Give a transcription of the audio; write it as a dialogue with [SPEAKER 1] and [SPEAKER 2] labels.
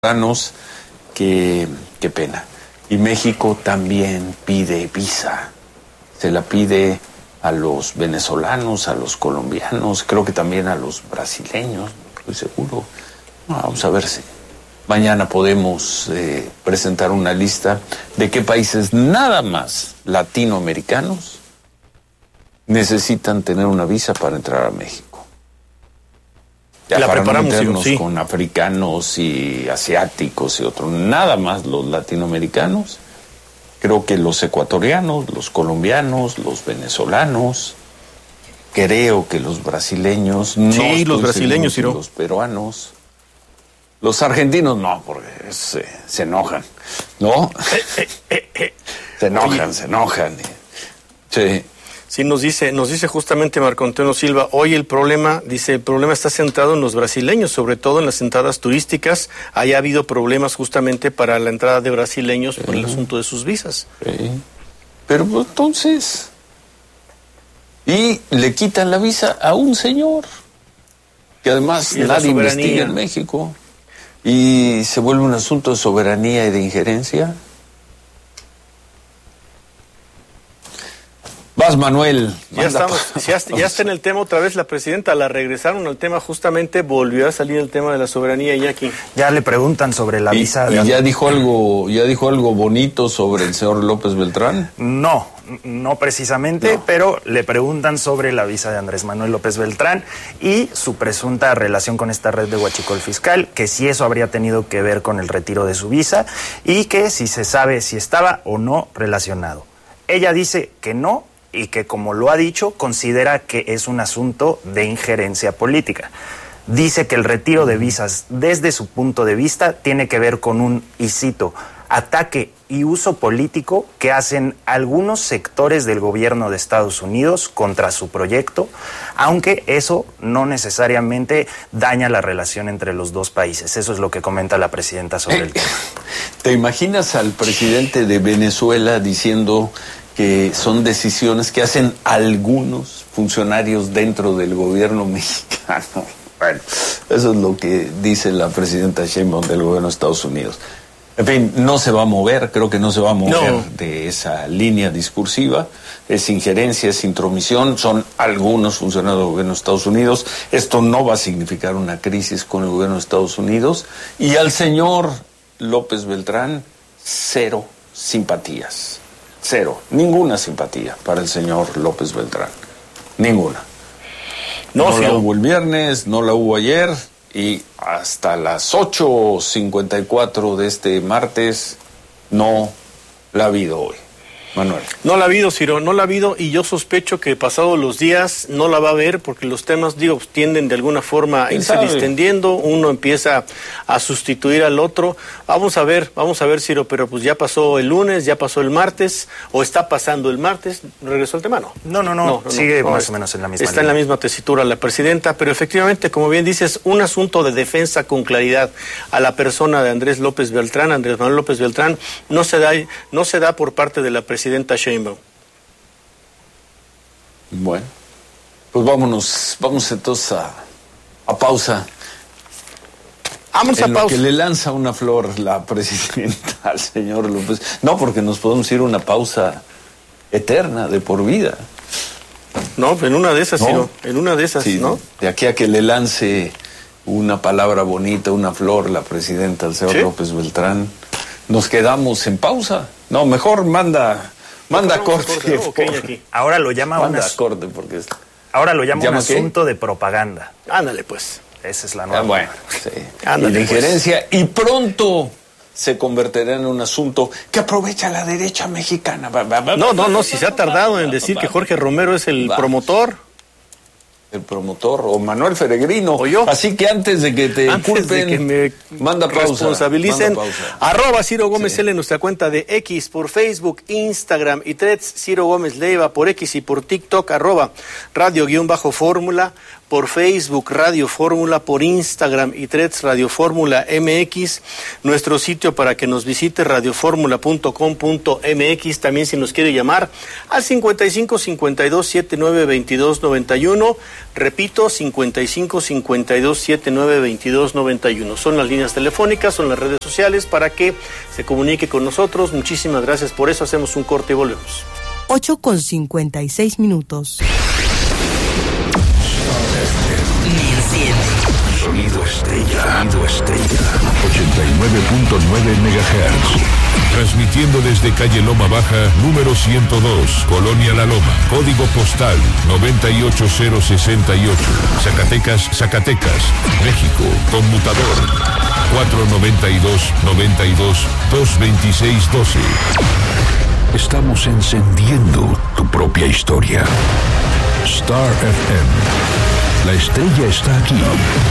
[SPEAKER 1] venezolanos, qué pena. Y México también pide visa, se la pide a los venezolanos, a los colombianos, creo que también a los brasileños, no estoy seguro. Vamos a ver si mañana podemos presentar una lista de qué países nada más latinoamericanos necesitan tener una visa para entrar a México. Ya
[SPEAKER 2] la
[SPEAKER 1] para
[SPEAKER 2] preparamos,
[SPEAKER 1] no meternos
[SPEAKER 2] sí,
[SPEAKER 1] con africanos y asiáticos y otros, nada más los latinoamericanos. Creo que los ecuatorianos, los colombianos, los venezolanos, creo que los brasileños,
[SPEAKER 2] sí, los brasileños,
[SPEAKER 1] y los peruanos, los argentinos no, porque se enojan, ¿no? Se enojan. Sí.
[SPEAKER 2] Sí, nos dice justamente Marco Antonio Silva, hoy el problema está centrado en los brasileños, sobre todo en las entradas turísticas. Haya habido problemas justamente para la entrada de brasileños por el asunto de sus visas.
[SPEAKER 1] Sí. Pero pues, entonces, y le quitan la visa a un señor, que además nadie investiga en México, y se vuelve un asunto de soberanía y de injerencia. Vas, Manuel.
[SPEAKER 2] Ya está en el tema otra vez la presidenta. La regresaron al tema, justamente volvió a salir el tema de la soberanía, Iñaki.
[SPEAKER 3] Ya le preguntan sobre la visa.
[SPEAKER 1] ¿Y ya dijo algo bonito sobre el señor López Beltrán?
[SPEAKER 3] No precisamente, pero le preguntan sobre la visa de Andrés Manuel López Beltrán y su presunta relación con esta red de huachicol fiscal, que si eso habría tenido que ver con el retiro de su visa y que si se sabe si estaba o no relacionado. Ella dice que no, y que, como lo ha dicho, considera que es un asunto de injerencia política. Dice que el retiro de visas, desde su punto de vista, tiene que ver con un, y cito, ataque y uso político que hacen algunos sectores del gobierno de Estados Unidos contra su proyecto, aunque eso no necesariamente daña la relación entre los dos países. Eso es lo que comenta la presidenta sobre el tema.
[SPEAKER 1] ¿Te imaginas al presidente de Venezuela diciendo que son decisiones que hacen algunos funcionarios dentro del gobierno mexicano? Bueno, eso es lo que dice la presidenta Sheinbaum del gobierno de Estados Unidos. En fin, no se va a mover, creo que no se va a mover de esa línea discursiva. Es injerencia, es intromisión, son algunos funcionarios del gobierno de Estados Unidos. Esto no va a significar una crisis con el gobierno de Estados Unidos. Y al señor López Beltrán, cero simpatías. Cero, ninguna simpatía para el señor López Beltrán. Ninguna. No la hubo el viernes, no la hubo ayer, y hasta las 8:54 de este martes no la ha habido hoy. Manuel.
[SPEAKER 2] No la ha habido, Ciro, no la ha habido, y yo sospecho que pasados los días no la va a ver, porque los temas, tienden de alguna forma a irse distendiendo, uno empieza a sustituir al otro. Vamos a ver, Ciro, pero pues ya pasó el lunes, ya pasó el martes, o está pasando el martes, regresó el tema,
[SPEAKER 3] No, sigue más o menos en la misma
[SPEAKER 2] Está
[SPEAKER 3] línea.
[SPEAKER 2] en la misma tesitura la presidenta, pero efectivamente, como bien dices, un asunto de defensa con claridad a la persona de Andrés Manuel López Beltrán, no se da por parte de la presidenta Sheinbaum.
[SPEAKER 1] Bueno, pues vamos entonces a pausa.
[SPEAKER 2] Vamos a pausa.
[SPEAKER 1] Que le lanza una flor la presidenta al señor López. No, porque nos podemos ir a una pausa eterna, de por vida.
[SPEAKER 2] No, en una de esas, Ciro, en una de esas,
[SPEAKER 1] sí,
[SPEAKER 2] ¿no?
[SPEAKER 1] De aquí a que le lance una palabra bonita, una flor, la presidenta al señor López Beltrán, nos quedamos en pausa. No, mejor manda corte.
[SPEAKER 2] Aquí.
[SPEAKER 3] Ahora lo llama
[SPEAKER 1] corte porque
[SPEAKER 3] ahora lo llama un asunto de propaganda.
[SPEAKER 2] Ándale, pues.
[SPEAKER 3] Esa es la nueva.
[SPEAKER 1] Bueno, sí.
[SPEAKER 2] Ándale,
[SPEAKER 1] y de injerencia, y pronto se convertirá en un asunto que aprovecha la derecha mexicana.
[SPEAKER 2] No, si se ha tardado en decir que Jorge Romero es el promotor.
[SPEAKER 1] El promotor, o Manuel Peregrino.
[SPEAKER 2] O yo.
[SPEAKER 1] Así que antes de que te culpen,
[SPEAKER 2] que me
[SPEAKER 1] manda pausa.
[SPEAKER 2] Responsabilicen. @Ciro Gómez L en nuestra cuenta de X, por Facebook, Instagram y Threads. Ciro Gómez Leiva por X y por TikTok, @radio_fórmula. por Facebook Radio Fórmula, por Instagram y Threads Radio Fórmula MX, nuestro sitio para que nos visite radioformula.com.mx, también si nos quiere llamar al 55 52 79 22 91, repito, 55 52 79 22 91, son las líneas telefónicas, son las redes sociales para que se comunique con nosotros. Muchísimas gracias por eso, hacemos un corte y volvemos.
[SPEAKER 4] 8:56.
[SPEAKER 5] Sonido Estrella. 89.9 MHz. Transmitiendo desde calle Loma Baja, número 102, Colonia La Loma. Código postal 98068. Zacatecas, México. Conmutador 492-92-226-12. Estamos encendiendo tu propia historia. Star FM. La estrella está aquí.